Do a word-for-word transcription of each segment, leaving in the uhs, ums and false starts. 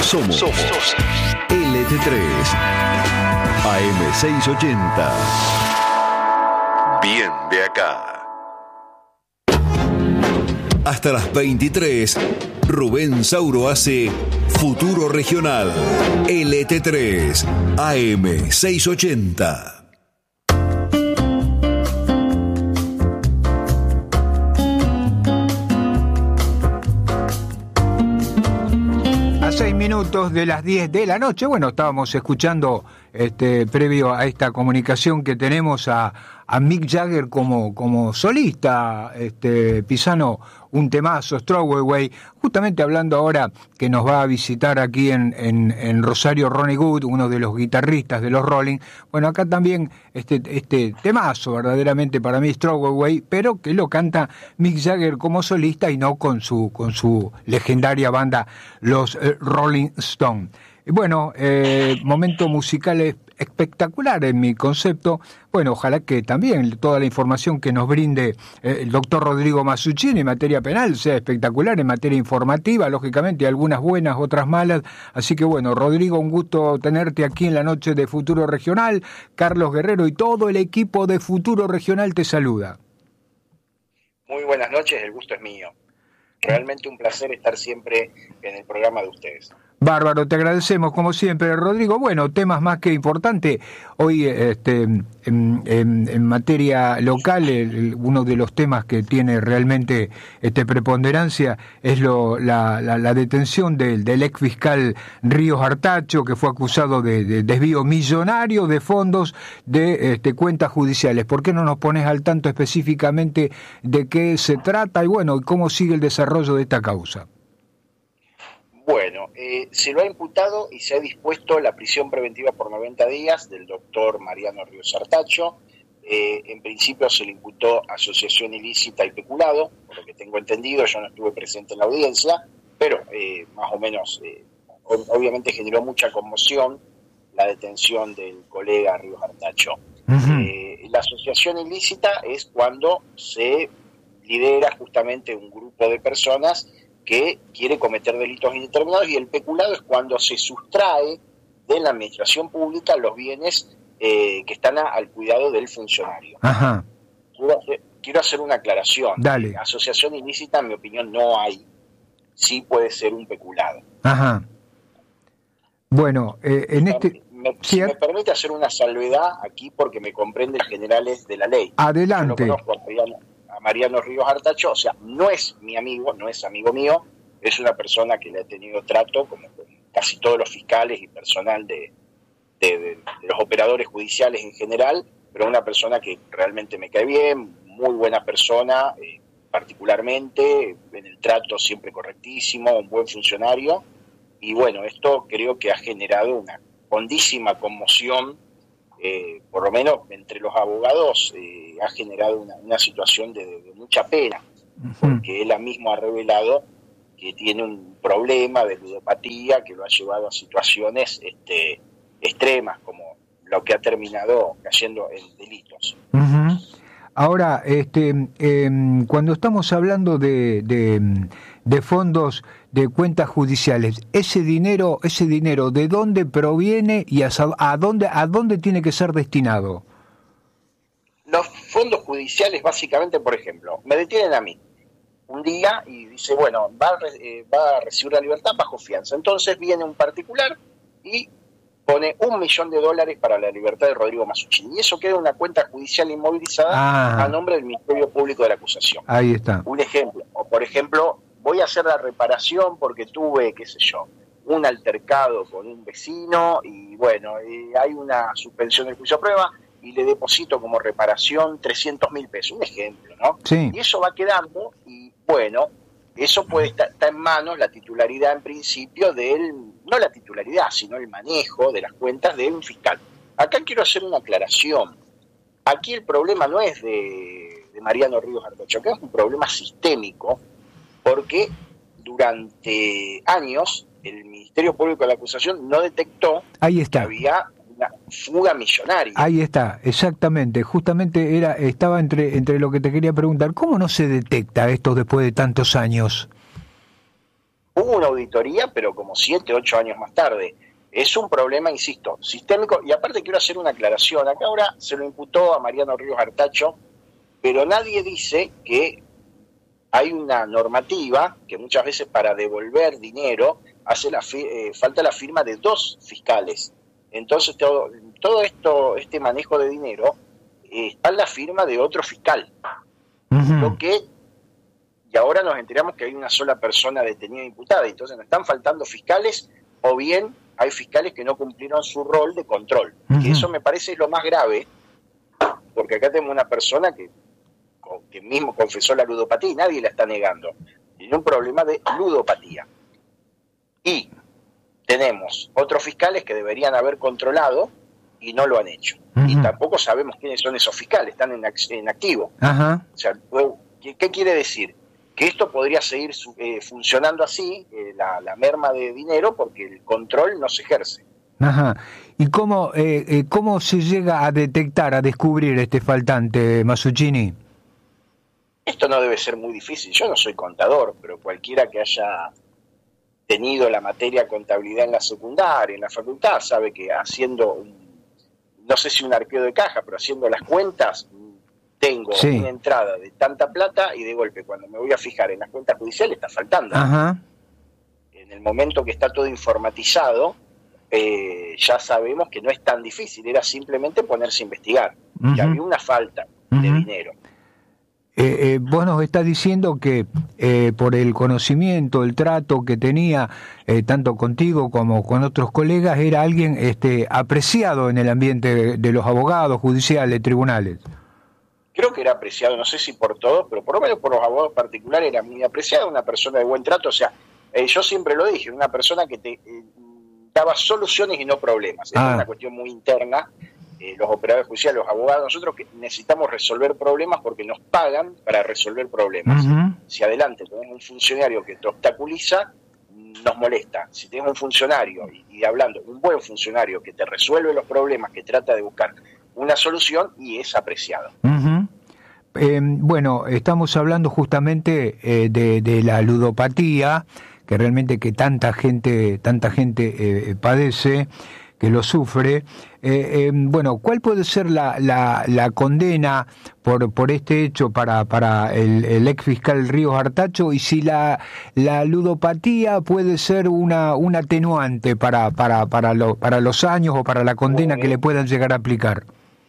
Somos, Somos L T tres, A M seiscientos ochenta. Bien de acá. Hasta las veintitrés, Rubén Sauro hace Futuro Regional. L T tres, A M seiscientos ochenta. Seis minutos de las diez de la noche. Bueno, estábamos escuchando este, previo a esta comunicación que tenemos a, a Mick Jagger como, como solista, este, Pisano, un temazo, Stowaway, justamente hablando ahora que nos va a visitar aquí en, en, en Rosario Ronnie Wood, uno de los guitarristas de los Rolling. Bueno, acá también este, este temazo verdaderamente para mí, Stowaway, pero que lo canta Mick Jagger como solista y no con su, con su legendaria banda, los eh, Rolling Stone. Bueno, eh, momento musical espectacular en mi concepto. Bueno, ojalá que también toda la información que nos brinde eh, el doctor Rodrigo Masuccini en materia penal sea espectacular, en materia informativa, lógicamente, algunas buenas, otras malas. Así que bueno, Rodrigo, un gusto tenerte aquí en la noche de Futuro Regional. Carlos Guerrero y todo el equipo de Futuro Regional te saluda. Muy buenas noches, el gusto es mío. Realmente un placer estar siempre en el programa de ustedes. Bárbaro, te agradecemos como siempre, Rodrigo. Bueno, temas más que importantes. Hoy, este, en, en, en materia local, el, uno de los temas que tiene realmente este, preponderancia es lo, la, la, la detención del, del ex fiscal Ríos Artacho, que fue acusado de, de desvío millonario de fondos de este, cuentas judiciales. ¿Por qué no nos pones al tanto específicamente de qué se trata y bueno, cómo sigue el desarrollo de esta causa? Bueno, eh, se lo ha imputado y se ha dispuesto la prisión preventiva por noventa días del doctor Mariano Ríos Artacho. Eh, en principio se le imputó asociación ilícita y peculado, por lo que tengo entendido, yo no estuve presente en la audiencia, pero eh, más o menos, eh, obviamente generó mucha conmoción la detención del colega Ríos Artacho. Uh-huh. Eh, la asociación ilícita es cuando se lidera justamente un grupo de personas que quiere cometer delitos indeterminados, y el peculado es cuando se sustrae de la administración pública los bienes eh, que están a, al cuidado del funcionario. Ajá. Quiero hacer, quiero hacer una aclaración. Dale. Asociación ilícita, en mi opinión, no hay. Sí puede ser un peculado. Ajá. Bueno, eh, en este... Me, si me permite hacer una salvedad aquí, porque me comprenden generales de la ley. Adelante. Yo no conozco a Mariano, a Mariano Ríos Artacho, o sea, no es mi amigo, no es amigo mío, es una persona que le ha tenido trato, como con casi todos los fiscales y personal de, de, de, de los operadores judiciales en general, pero una persona que realmente me cae bien, muy buena persona, eh, particularmente, en el trato siempre correctísimo, un buen funcionario, y bueno, esto creo que ha generado una hondísima conmoción, eh, por lo menos entre los abogados, eh, ha generado una, una situación de, de, de mucha pena, porque él mismo ha revelado que tiene un problema de ludopatía que lo ha llevado a situaciones este, extremas, como lo que ha terminado cayendo en delitos. Uh-huh. Ahora, este, eh, cuando estamos hablando de, de, de fondos de cuentas judiciales, ese dinero, ese dinero, ¿de dónde proviene y a, a dónde, a dónde tiene que ser destinado? Los fondos judiciales, básicamente, por ejemplo, me detienen a mí un día y dice, bueno, va a, eh, va a recibir la libertad bajo fianza. Entonces viene un particular y pone un millón de dólares para la libertad de Rodrigo Masuccini. Y eso queda en una cuenta judicial inmovilizada ah. a nombre del Ministerio Público de la acusación. Ahí está. Un ejemplo. O, por ejemplo, voy a hacer la reparación porque tuve, qué sé yo, un altercado con un vecino y, bueno, eh, hay una suspensión del juicio a prueba y le deposito como reparación trescientos mil pesos. Un ejemplo, ¿no? Sí. Y eso va quedando y, bueno, eso puede estar, está en manos la titularidad en principio del, no la titularidad, sino el manejo de las cuentas de un fiscal. Acá quiero hacer una aclaración. Aquí el problema no es de, de Mariano Ríos Artacho, acá es un problema sistémico, porque durante años el Ministerio Público de la Acusación no detectó Ahí está. que había una fuga millonaria. Ahí está, exactamente. Justamente era estaba entre entre lo que te quería preguntar. ¿Cómo no se detecta esto después de tantos años? hubo una auditoría, pero como siete, ocho años más tarde. Es un problema, insisto, sistémico. Y aparte quiero hacer una aclaración. Acá ahora se lo imputó a Mariano Ríos Artacho, pero nadie dice que hay una normativa que muchas veces para devolver dinero hace la fi- eh, falta la firma de dos fiscales. Entonces todo, todo esto, este manejo de dinero eh, está en la firma de otro fiscal. Uh-huh. Lo que, y ahora nos enteramos que hay una sola persona detenida e imputada. Entonces nos están faltando fiscales, o bien hay fiscales que no cumplieron su rol de control. Uh-huh. Que eso me parece lo más grave, porque acá tenemos una persona que, que mismo confesó la ludopatía y nadie la está negando. Tiene un problema de ludopatía. Y tenemos otros fiscales que deberían haber controlado y no lo han hecho. Uh-huh. Y tampoco sabemos quiénes son esos fiscales, están en, en activo. Uh-huh. O sea, ¿qué, ¿qué quiere decir? Que esto podría seguir eh, funcionando así, eh, la, la merma de dinero, porque el control no se ejerce. Ajá. ¿Y cómo, eh, eh, cómo se llega a detectar, a descubrir este faltante, Mazzuccini? Esto no debe ser muy difícil. Yo no soy contador, pero cualquiera que haya tenido la materia contabilidad en la secundaria, en la facultad, sabe que haciendo, un, no sé si un arqueo de caja, pero haciendo las cuentas, tengo sí. una entrada de tanta plata y de golpe cuando me voy a fijar en las cuentas judiciales está faltando. Ajá. En el momento que está todo informatizado, eh, ya sabemos que no es tan difícil, era simplemente ponerse a investigar, uh-huh. que había una falta uh-huh. de dinero. Eh, eh, vos nos estás diciendo que eh, por el conocimiento, el trato que tenía eh, tanto contigo como con otros colegas, era alguien este, apreciado en el ambiente de, de los abogados judiciales, tribunales. Creo que era apreciado, no sé si por todos, pero por lo menos por los abogados particulares era muy apreciado, una persona de buen trato. O sea, eh, yo siempre lo dije, una persona que te eh, daba soluciones y no problemas. Ah. Es una cuestión muy interna. Eh, los operadores judiciales, los abogados, nosotros que necesitamos resolver problemas porque nos pagan para resolver problemas. Uh-huh. Si adelante tenemos un funcionario que te obstaculiza, nos molesta. Si tenemos un funcionario, y, y hablando, un buen funcionario que te resuelve los problemas, que trata de buscar una solución, y es apreciado. Uh-huh. Eh, bueno, estamos hablando justamente eh, de, de la ludopatía, que realmente que tanta gente, tanta gente eh, padece, que lo sufre. Eh, eh, bueno, ¿cuál puede ser la, la, la condena por por este hecho para para el, el ex fiscal Ríos Artacho, y si la la ludopatía puede ser una un atenuante para para para lo, para los años o para la condena que le puedan llegar a aplicar?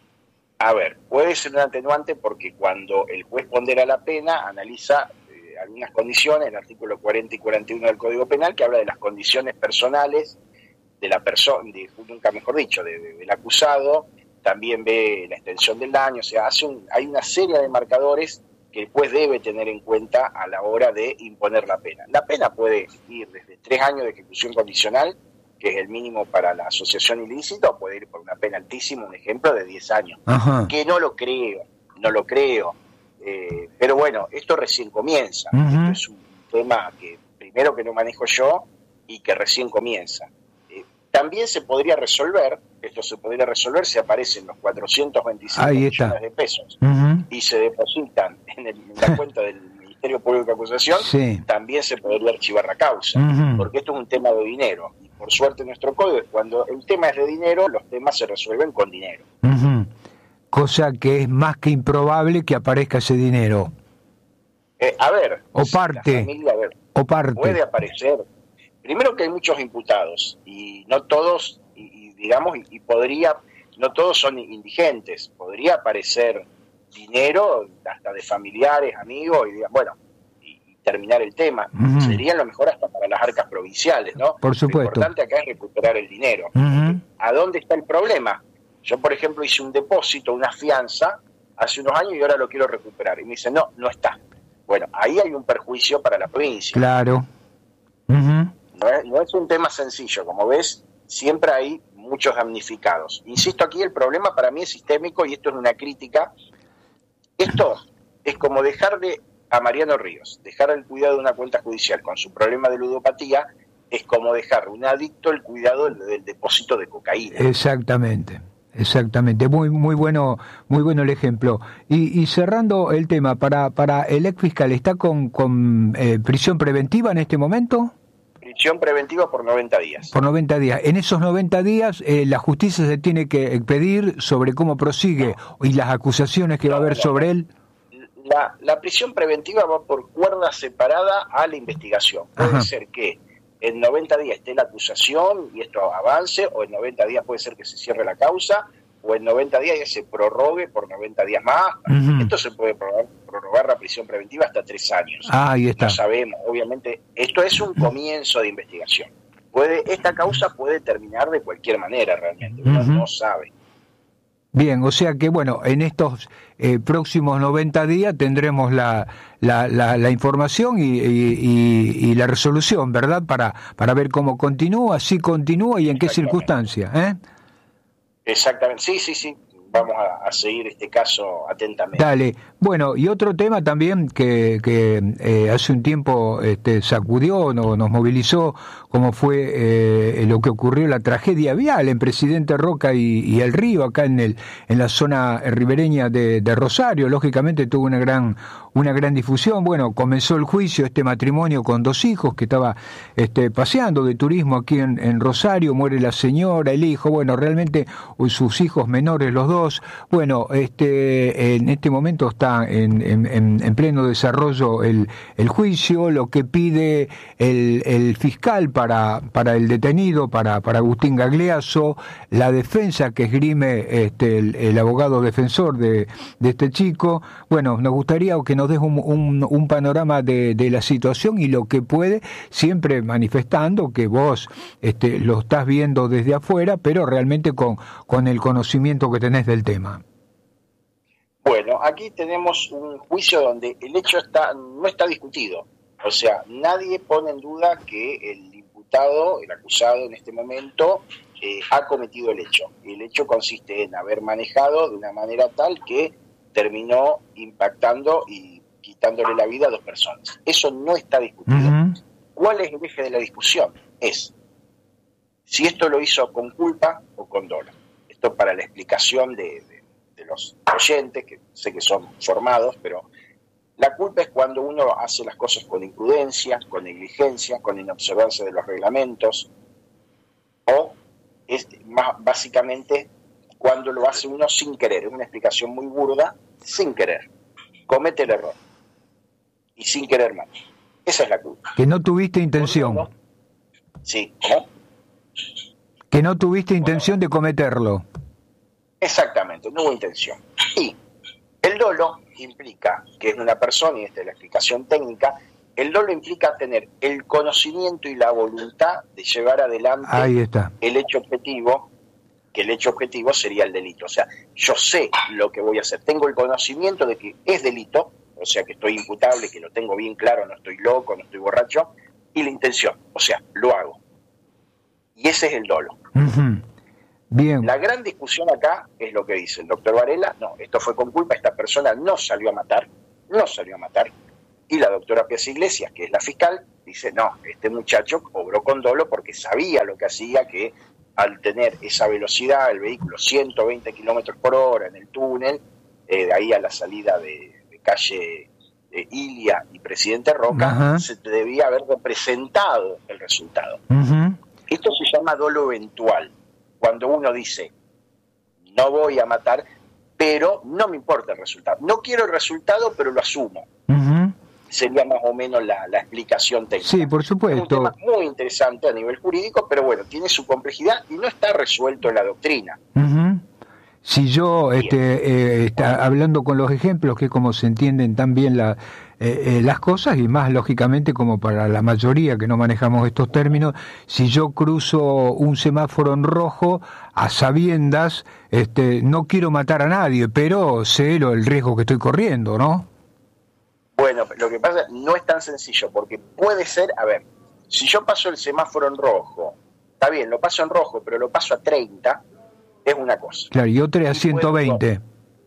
A ver, puede ser un atenuante porque cuando el juez pondera la pena, analiza eh, algunas condiciones, el artículo cuarenta y cuarenta y uno del Código Penal, que habla de las condiciones personales de la persona, de, nunca mejor dicho, de, de, del acusado, también ve la extensión del daño, o sea, hace un, hay una serie de marcadores que el juez debe tener en cuenta a la hora de imponer la pena. La pena puede ir desde tres años de ejecución condicional, que es el mínimo para la asociación ilícita, o puede ir por una pena altísima, un ejemplo de diez años. Ajá. Que no lo creo, no lo creo, eh, pero bueno, esto recién comienza. Uh-huh. Esto es un tema que primero que no manejo yo y que recién comienza. Eh, también se podría resolver, esto se podría resolver si aparecen los cuatrocientos veinticinco millones de pesos uh-huh. y se depositan en, el, en la cuenta del Ministerio Público de Acusación, sí. también se podría archivar la causa, uh-huh. porque esto es un tema de dinero. Por suerte nuestro código es cuando el tema es de dinero, los temas se resuelven con dinero. Uh-huh. Cosa que es más que improbable que aparezca ese dinero. Eh, a ver, o parte, familia, a ver, o parte. Puede aparecer. Primero que hay muchos imputados y no todos, y, y digamos, y, y podría, no todos son indigentes. Podría aparecer dinero hasta de familiares, amigos, y bueno, terminar el tema, uh-huh. sería lo mejor hasta para las arcas provinciales, ¿no? Por supuesto. Lo importante acá es recuperar el dinero. Uh-huh. ¿A dónde está el problema? Yo, por ejemplo, hice un depósito, una fianza, hace unos años y ahora lo quiero recuperar. Y me dicen, no, no está. Bueno, ahí hay un perjuicio para la provincia. Claro. Uh-huh. No es, no es un tema sencillo. Como ves, siempre hay muchos damnificados. Insisto, aquí el problema para mí es sistémico y esto es una crítica. Esto es como dejar de a Mariano Ríos, dejar el cuidado de una cuenta judicial con su problema de ludopatía es como dejar un adicto el cuidado del, del depósito de cocaína. Exactamente, exactamente, muy muy bueno, muy bueno el ejemplo. Y, y cerrando el tema, para para el ex fiscal, ¿está con, con eh, prisión preventiva en este momento? Prisión preventiva por noventa días. Por noventa días. En esos noventa días, eh, la justicia se tiene que pedir sobre cómo prosigue y las acusaciones que no, va a haber no, sobre él. La, la prisión preventiva va por cuerda separada a la investigación. Puede Ajá. ser que en noventa días esté la acusación y esto avance, o en noventa días puede ser que se cierre la causa, o en noventa días se prorrogue por noventa días más. Uh-huh. Esto se puede prorrogar, prorrogar la prisión preventiva hasta tres años. Ah, ahí está. No sabemos, obviamente, esto es un comienzo de investigación. Puede, esta causa puede terminar de cualquier manera realmente, uno uh-huh. no sabe. Bien, o sea que bueno, en estos eh, próximos noventa días tendremos la la, la, la información y, y, y, y la resolución, ¿verdad? Para, para ver cómo continúa, si continúa y en qué circunstancias, ¿eh? Exactamente, sí, sí, sí, vamos a, a seguir este caso atentamente. Dale, bueno, y otro tema también que, que eh, hace un tiempo este, sacudió, no, nos movilizó, como fue eh, lo que ocurrió, la tragedia vial en Presidente Roca y, y El Río, acá en el en la zona ribereña de, de Rosario. Lógicamente tuvo una gran una gran difusión. Bueno, comenzó el juicio, este matrimonio con dos hijos que estaba este, paseando de turismo aquí en, en Rosario, muere la señora, el hijo, bueno, realmente sus hijos menores los dos. Bueno, este en este momento está en, en, en pleno desarrollo el, el juicio, lo que pide el, el fiscal para, para el detenido, para, para Agustín Gagliasso, la defensa que esgrime este, el, el abogado defensor de, de este chico. Bueno, nos gustaría que nos des un, un, un panorama de, de la situación y lo que puede, siempre manifestando que vos este, lo estás viendo desde afuera, pero realmente con, con el conocimiento que tenés del tema. Bueno, aquí tenemos un juicio donde el hecho está no está discutido. O sea, nadie pone en duda que el imputado, el acusado en este momento, eh, ha cometido el hecho. El hecho consiste en haber manejado de una manera tal que terminó impactando y quitándole la vida a dos personas. Eso no está discutido. Uh-huh. ¿Cuál es el eje de la discusión? Es si esto lo hizo con culpa o con dolo. Esto para la explicación de, de, de los oyentes, que sé que son formados, pero la culpa es cuando uno hace las cosas con imprudencia, con negligencia, con inobservancia de los reglamentos, o es más básicamente cuando lo hace uno sin querer. Es una explicación muy burda, sin querer. Comete el error. Y sin querer más. Esa es la culpa. Que no tuviste intención. No, sí, ¿cómo? Que no tuviste intención de cometerlo. Exactamente, no hubo intención. Y el dolo implica que es una persona, y esta es la explicación técnica, el dolo implica tener el conocimiento y la voluntad de llevar adelante Ahí está. el hecho objetivo, que el hecho objetivo sería el delito. O sea, yo sé lo que voy a hacer, tengo el conocimiento de que es delito, o sea que estoy imputable, que lo tengo bien claro, no estoy loco, no estoy borracho, y la intención, o sea, lo hago. Y ese es el dolo. Uh-huh. Bien. La gran discusión acá es lo que dice el doctor Varela, no, esto fue con culpa, esta persona no salió a matar, no salió a matar, y la doctora Piazza Iglesias, que es la fiscal, dice, no, este muchacho obró con dolo porque sabía lo que hacía, que al tener esa velocidad, el vehículo ciento veinte kilómetros por hora en el túnel, eh, de ahí a la salida de, de calle de Ilia y Presidente Roca, uh-huh. se debía haber representado el resultado. Uh-huh. Esto se llama dolo eventual, cuando uno dice, no voy a matar, pero no me importa el resultado. No quiero el resultado, pero lo asumo. Uh-huh. Sería más o menos la, la explicación técnica. Sí, por supuesto. Es un tema muy interesante a nivel jurídico, pero bueno, tiene su complejidad y no está resuelto en la doctrina. Uh-huh. Si yo este, eh, está hablando con los ejemplos, que es como se entienden tan bien la, eh, eh, las cosas, y más lógicamente como para la mayoría que no manejamos estos términos, si yo cruzo un semáforo en rojo a sabiendas, este, no quiero matar a nadie, pero sé lo, el riesgo que estoy corriendo, ¿no? Bueno, lo que pasa no es tan sencillo, porque puede ser, a ver, si yo paso el semáforo en rojo, está bien, lo paso en rojo, pero lo paso a treinta, es una cosa. Claro, y otra a ciento veinte.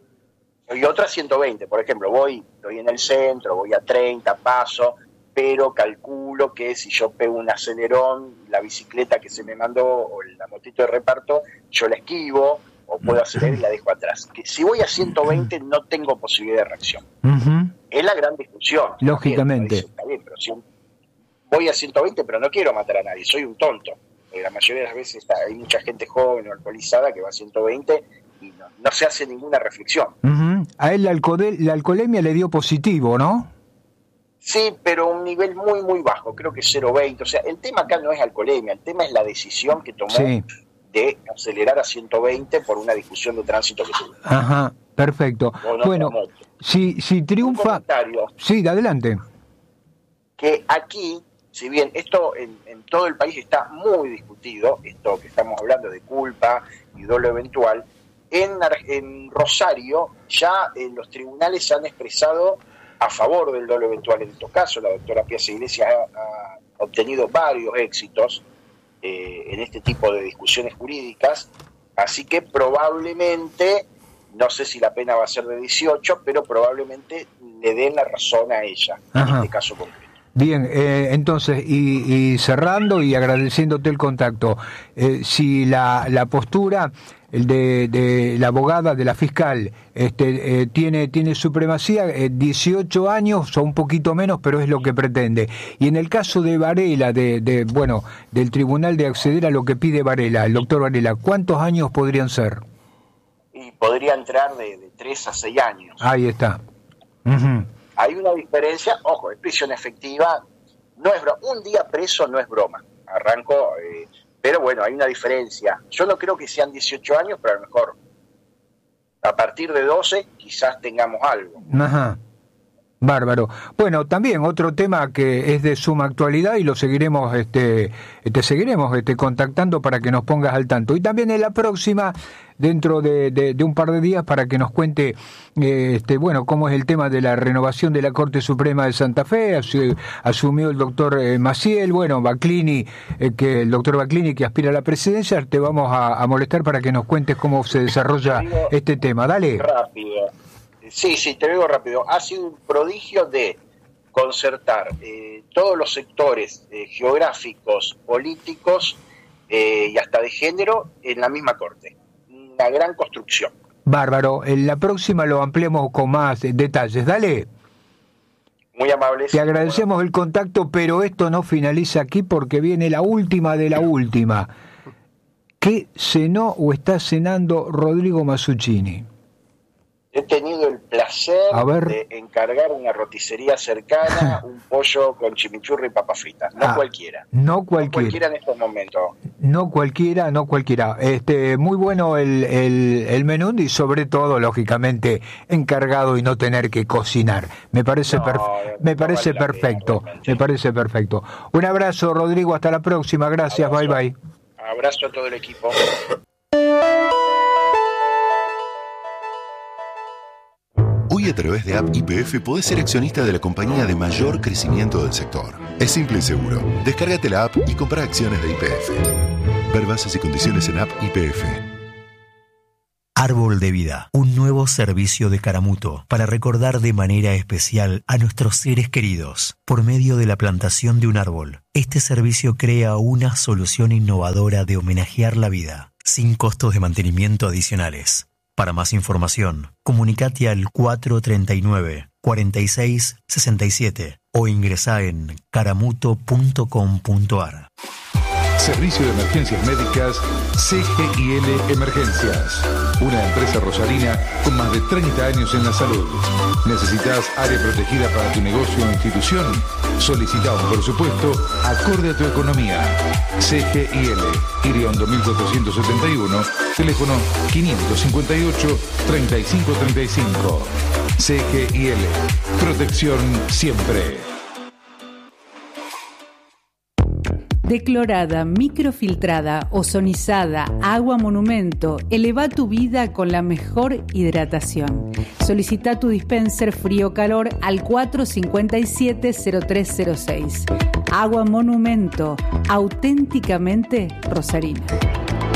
Y otra a ciento veinte, por ejemplo, voy, estoy en el centro, voy a treinta, paso, pero calculo que si yo pego un acelerón, la bicicleta que se me mandó, o la motito de reparto, yo la esquivo, o puedo acelerar y la dejo atrás. Que si voy a ciento veinte no tengo posibilidad de reacción. Uh-huh. Es la gran discusión. Lógicamente. Está bien, pero si voy a ciento veinte, pero no quiero matar a nadie, soy un tonto. Porque la mayoría de las veces está, hay mucha gente joven o alcoholizada que va a ciento veinte y no, no se hace ninguna reflexión. Uh-huh. A él la, alcohol, la alcoholemia le dio positivo, ¿no? Sí, pero un nivel muy, muy bajo, creo que cero coma veinte. O sea, el tema acá no es alcoholemia, el tema es la decisión que tomó sí. de acelerar a ciento veinte por una discusión de tránsito que tuvo. Ajá, perfecto. Bueno, si, si triunfa... Sí, adelante. Que aquí, si bien esto en, en todo el país está muy discutido, esto que estamos hablando de culpa y dolo eventual, en, en Rosario ya en los tribunales han expresado a favor del dolo eventual. En estos casos, la doctora Piazza Iglesias ha, ha obtenido varios éxitos eh, en este tipo de discusiones jurídicas, así que probablemente, no sé si la pena va a ser de dieciocho, pero probablemente le den la razón a ella, Ajá. en este caso concreto. Bien, eh, entonces, y, y cerrando y agradeciéndote el contacto, eh, si la, la postura el de, de la abogada, de la fiscal, este, eh, tiene, tiene supremacía, eh, dieciocho años o un poquito menos, pero es lo que pretende. Y en el caso de Varela, de, de bueno, del tribunal de acceder a lo que pide Varela, el doctor Varela, ¿cuántos años podrían ser? Y podría entrar de, de tres a seis años. Ahí está. Uh-huh. Hay una diferencia, ojo, es prisión efectiva, no es broma, un día preso no es broma, arranco, eh, pero bueno, hay una diferencia. Yo no creo que sean dieciocho años, pero a lo mejor a partir de doce quizás tengamos algo. Ajá. Bárbaro. Bueno, también otro tema que es de suma actualidad y lo seguiremos, este, te seguiremos este, contactando para que nos pongas al tanto. Y también en la próxima, dentro de, de, de un par de días, para que nos cuente, eh, este, bueno, cómo es el tema de la renovación de la Corte Suprema de Santa Fe. Asu, asumió el doctor eh, Maciel, bueno, Baclini, eh, que el doctor Baclini que aspira a la presidencia. Te vamos a, a molestar para que nos cuentes cómo se desarrolla digo, este tema. Dale. Rápido. Sí, sí, te digo rápido. Ha sido un prodigio de concertar eh, todos los sectores eh, geográficos, políticos eh, y hasta de género en la misma corte. Una gran construcción. Bárbaro. En la próxima lo ampliamos con más detalles. Dale. Muy amables. Te agradecemos bueno. el contacto, pero esto no finaliza aquí porque viene la última de la última. ¿Qué cenó o está cenando Rodrigo Mazzuccini? He tenido el placer de encargar una roticería cercana, un pollo con chimichurri y papas fritas. No ah, cualquiera. No cualquiera. No cualquiera en estos momentos. No cualquiera, no cualquiera. Este, muy bueno el, el, el menú y sobre todo, lógicamente, encargado y no tener que cocinar. Me parece, no, perf- me no parece vale perfecto. Pena, me parece perfecto. Un abrazo, Rodrigo. Hasta la próxima. Gracias. Abrazo. Bye, bye. Abrazo a todo el equipo. Hoy a través de App Y P F podés ser accionista de la compañía de mayor crecimiento del sector. Es simple y seguro. Descárgate la app y compra acciones de Y P F. Ver bases y condiciones en App Y P F. Árbol de Vida, un nuevo servicio de Caramuto para recordar de manera especial a nuestros seres queridos por medio de la plantación de un árbol. Este servicio crea una solución innovadora de homenajear la vida, sin costos de mantenimiento adicionales. Para más información, comunicate al cuatro treinta y nueve, cuarenta y seis, sesenta y siete o ingresá en caramuto punto com punto ar. Servicio de Emergencias Médicas C G I L Emergencias. Una empresa rosarina con más de treinta años en la salud. ¿Necesitas área protegida para tu negocio o institución? Solicita un presupuesto acorde a tu economía. C G I L, Iriondo mil cuatrocientos setenta y uno, teléfono quinientos cincuenta y ocho, treinta y cinco treinta y cinco. C G I L, protección siempre. Declorada, microfiltrada, ozonizada, agua monumento, eleva tu vida con la mejor hidratación. Solicita tu dispenser frío-calor al cuatro cincuenta y siete, cero tres cero seis. Agua monumento, auténticamente rosarina.